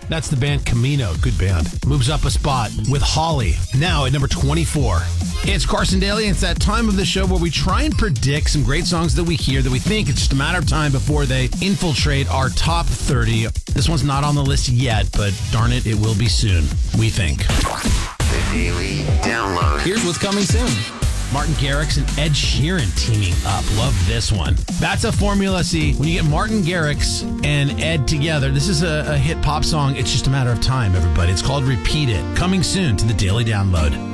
That's the band Camino. Good band. Moves up a spot with Holly, now at number 24. It's Carson Daly. It's that time of the show where we try and predict some great songs that we hear that we think it's just a matter of time before they infiltrate our top 30. This one's not on the list yet, but darn it will be soon, we think. The Daily Download. Here's what's coming soon. Martin Garrix and Ed Sheeran teaming up. Love this one. That's a formula. See, when you get Martin Garrix and Ed together, this is a hit pop song. It's just a matter of time, everybody. It's called Repeat It. Coming soon to the Daily Download.